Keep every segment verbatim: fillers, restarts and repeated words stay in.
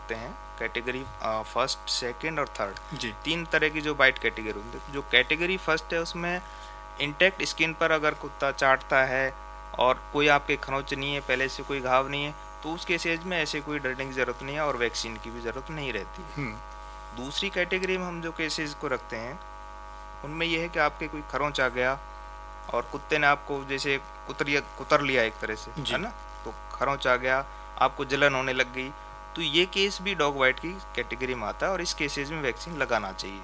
करते हैं category first, second और थर्ड, जी। तीन तरह की जो बाइट कैटेगरी होती है। जो कैटेगरी फर्स्ट है उसमें इंटैक्ट स्किन पर अगर कुत्ता चाटता है और कोई आपके खरोंच नहीं है, पहले से कोई घाव नहीं है, तो उस केसेज में ऐसे कोई डरने की ज़रूरत नहीं है और वैक्सीन की भी ज़रूरत नहीं रहती है। दूसरी कैटेगरी में हम जो केसेस को रखते हैं उनमें यह है कि आपके कोई खरोंच आ गया और कुत्ते ने आपको जैसे कुतर कुतर लिया एक तरह से, है ना, तो खरोंच आ गया, आपको जलन होने लग गई, तो ये केस भी डॉग बाइट की कैटेगरी में आता है और इस केसेज में वैक्सीन लगाना चाहिए।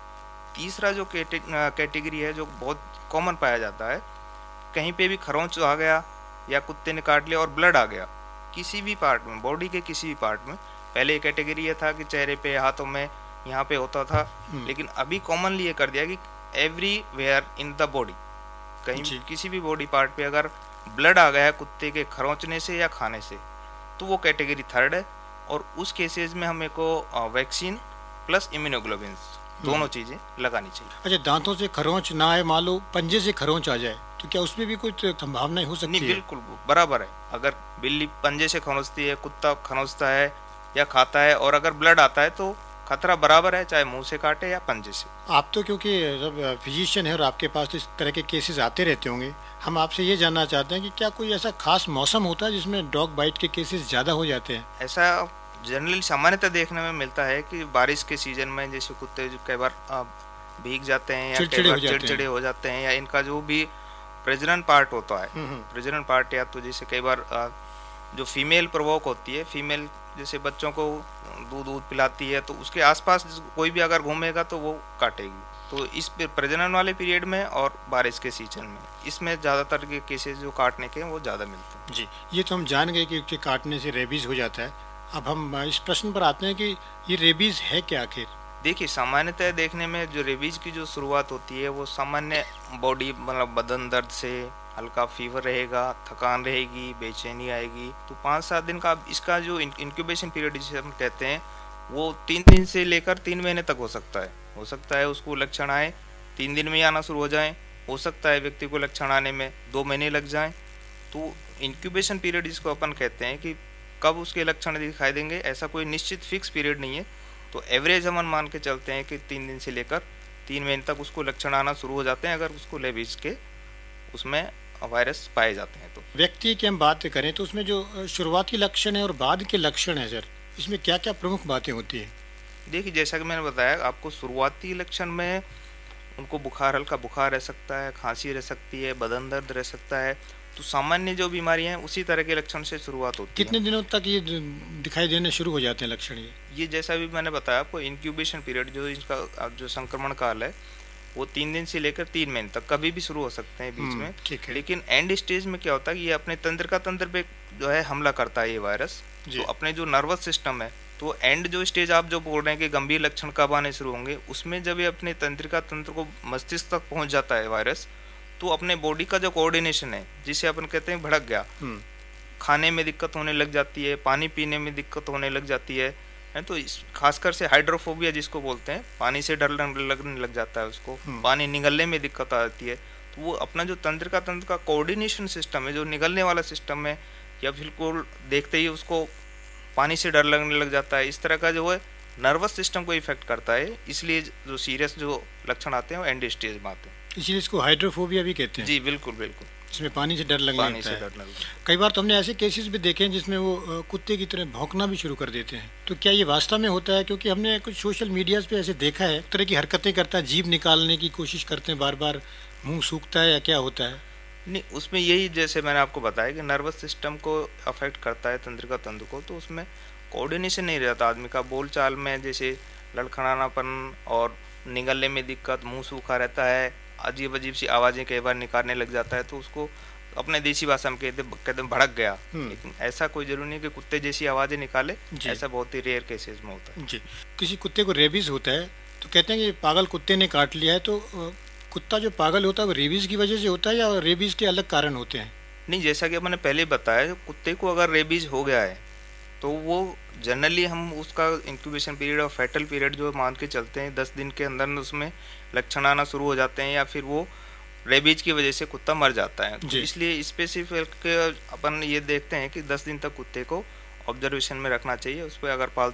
तीसरा जो कैटेगरी है जो बहुत कॉमन पाया जाता है, कहीं पे भी खरोंच आ गया या कुत्ते ने काट लिया और ब्लड आ गया किसी भी पार्ट में, बॉडी के किसी भी पार्ट में। पहले ये कैटेगरी ये था कि चेहरे पे, हाथों में, यहाँ पे होता था, लेकिन अभी कॉमनली ये कर दिया कि एवरीवेयर इन द बॉडी, कहीं किसी भी बॉडी पार्ट पे अगर ब्लड आ गया है कुत्ते के खरोंचने से या खाने से, तो वो कैटेगरी थर्ड है और उस केसेस में हमें को वैक्सीन प्लस इम्यूनोग्लोबिन दोनों चीजें लगानी चाहिए। अच्छा, दांतों से खरोंच ना आए, मान लो पंजे से खरोंच आ जाए, तो क्या उसमें भी कुछ संभावना हो सकती नहीं, है? बिल्कुल बराबर है। अगर बिल्ली पंजे से खरोंचती है, कुत्ता खरोंचता है या खाता है और अगर ब्लड आता है तो खतरा बराबर है, चाहे मुंह से काटे या पंजे से। आप तो क्योंकि फिजिशियन है और आपके पास इस तरह के केसेस आते रहते होंगे, हम आपसे ये जानना चाहते हैं कि क्या कोई ऐसा खास मौसम होता है जिसमें डॉग बाइट के केसेस ज़्यादा हो जाते हैं? ऐसा जनरली सामान्यतः देखने में मिलता है कि बारिश के सीजन में जैसे कुत्ते जो कई बार भीग जाते हैं या कई बार चिड़चिड़े हो जाते हैं या इनका जो भी प्रजनन पार्ट होता है, प्रजनन पार्ट, या तो जैसे कई बार जो फीमेल प्रवोक होती है, फीमेल जैसे बच्चों को दूध दूध पिलाती है, तो उसके आसपास कोई भी अगर घूमेगा तो वो काटेगी। तो इस प्रजनन वाले पीरियड में और बारिश के सीजन में इसमें ज़्यादातर के केसेस जो काटने के हैं वो ज़्यादा मिलते हैं। जी, ये तो हम जान गए कि काटने से रेबीज हो जाता है। अब हम इस प्रश्न पर आते हैं कि ये रेबीज है क्या आखिर? देखिए, सामान्यतः देखने में जो रेबीज की जो शुरुआत होती है वो सामान्य बॉडी मतलब बदन दर्द से, हल्का फीवर रहेगा, थकान रहेगी, बेचैनी आएगी, तो पाँच सात दिन का इसका जो इंक्यूबेशन पीरियड जिसे हम कहते हैं वो तीन दिन से लेकर तीन महीने तक हो सकता है। हो सकता है उसको लक्षण आए तीन दिन में ही आना शुरू हो जाए, हो सकता है व्यक्ति को लक्षण आने में दो महीने लग जाएं। तो इंक्यूबेशन पीरियड जिसको अपन कहते हैं कि कब उसके लक्षण दिखाई देंगे, ऐसा कोई निश्चित फिक्स पीरियड नहीं है। तो एवरेज हम मान के चलते हैं कि तीन दिन से लेकर तीन महीने तक उसको लक्षण आना शुरू हो जाते हैं अगर उसको रेबीज के उसमें वायरस पाए जाते हैं। तो व्यक्ति की हम बात करें तो उसमें जो शुरुआती लक्षण है और बाद के लक्षण है सर, इसमें क्या क्या प्रमुख बातें होती है? देखिए, जैसा कि मैंने बताया आपको, शुरुआती लक्षण में उनको बुखार, हल्का बुखार रह सकता है, खांसी रह सकती है, बदन दर्द रह सकता है, तो सामान्य जो बीमारियां हैं उसी तरह के लक्षण से शुरुआत होती है। कितने दिनों तक ये दिखाई देने शुरू हो जाते हैं लक्षण? ये ये जैसा भी मैंने बताया आपको, इंक्यूबेशन पीरियड जो इसका जो संक्रमण काल है वो तीन दिन से लेकर तीन महीने तक कभी भी शुरू हो सकते हैं बीच में। ठीक है। लेकिन एंड स्टेज में क्या होता है कि ये अपने तंत्रिका तंत्र पे जो है हमला करता है ये वायरस, तो अपने जो नर्वस सिस्टम है, तो एंड जो स्टेज आप जो बोल रहे हैं कि गंभीर लक्षण कब आने शुरू होंगे, उसमें जब ये अपने तंत्रिका तंत्र को मस्तिष्क तक पहुंच जाता है वायरस, तो अपने बॉडी का जो कोऑर्डिनेशन है जिसे अपन कहते हैं भड़क गया, खाने में दिक्कत होने लग जाती है, पानी पीने में दिक्कत होने लग जाती है, है तो इस खासकर से हाइड्रोफोबिया जिसको बोलते हैं, पानी से डर लगने लग जाता है उसको, पानी निगलने में दिक्कत आती है, तो वो अपना जो तंत्रिका तंत्र का कोऑर्डिनेशन सिस्टम है, जो निगलने वाला सिस्टम है, या बिल्कुल देखते ही उसको पानी से डर लगने लग जाता है, इस तरह का जो है नर्वस सिस्टम को इफेक्ट करता है। इसलिए जो सीरियस जो लक्षण आते हैं वो एंड स्टेज में आते हैं, इसलिए इसको हाइड्रोफोबिया भी कहते हैं। जी बिल्कुल बिल्कुल, इसमें पानी से डर लगने लगता है। कई बार तो हमने ऐसे केसेस भी देखे हैं जिसमें वो कुत्ते की तरह भौंकना भी शुरू कर देते हैं, तो क्या ये वास्तव में होता है? क्योंकि हमने कुछ सोशल मीडिया पे ऐसे देखा है, तरह की हरकतें करता है, जीभ निकालने की कोशिश करते हैं, बार बार मुंह सूखता है, या क्या होता है? नहीं, उसमें यही जैसे मैंने आपको बताया कि नर्वस सिस्टम को अफेक्ट करता है, तंत्रिका तंत्र को, तो उसमें कोऑर्डिनेशन नहीं रहता आदमी का, बोलचाल में जैसे लड़खड़ानापन और निगलने में दिक्कत, मुंह सूखा रहता है, अजीब अजीब सी आवाज़ें कई बार निकालने लग जाता है, तो उसको अपने देसी भाषा में कहते कहते भड़क गया। लेकिन ऐसा कोई जरूरी नहीं कि कुत्ते जैसी आवाज़ें निकाले, ऐसा बहुत ही रेयर केसेस में होता है। जी, किसी कुत्ते को रेबीज होता है तो कहते हैं कि पागल कुत्ते ने काट लिया है, तो कुत्ता जो पागल होता है वो रेबीज की वजह से होता है या रेबीज के अलग कारण होते हैं? नहीं, जैसा कि मैंने पहले बताया, कुत्ते को अगर रेबीज हो गया है तो वो जनरली हम उसका इंक्यूबेशन पीरियड और फैटल पीरियड जो मान के चलते हैं, दस दिन के अंदर उसमें लक्षण आना शुरू हो जाते हैं या फिर वो रेबीज की वजह से कुत्ता मर जाता है। तो इसलिए स्पेसिफिक अपन ये देखते हैं कि दस दिन तक कुत्ते को ऑब्जर्वेशन में रखना चाहिए। उस पर अगर पालतू